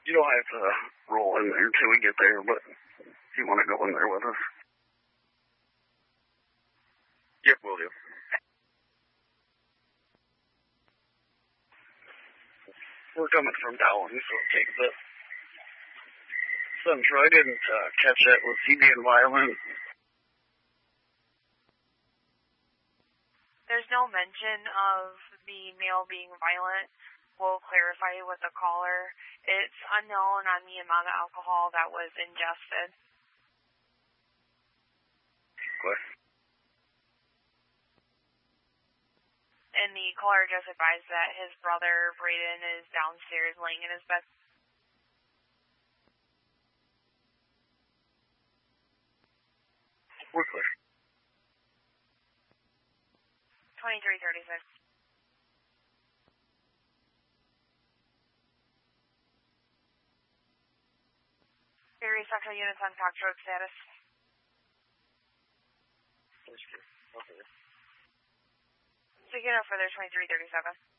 You don't have to roll in there until we get there, but if you want to go in there with us. Yep, will do. We're coming from Dowling, so it takes a... So I didn't catch that. Was he being violent? There's no mention of the male being violent. We'll clarify with the caller. It's unknown on the amount of alcohol that was ingested. What? And the caller just advised that his brother, Braden, is downstairs laying in his bed. We're clear. 2336. Various central units on Cox Road status. Okay. So you can know further 2337.